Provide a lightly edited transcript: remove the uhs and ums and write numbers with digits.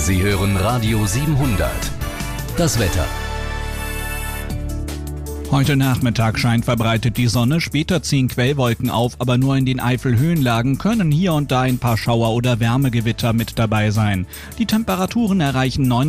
Sie hören Radio 700. Das Wetter. Heute Nachmittag scheint verbreitet die Sonne, später ziehen Quellwolken auf, aber nur in den Eifelhöhenlagen können hier und da ein paar Schauer oder Wärmegewitter mit dabei sein. Die Temperaturen erreichen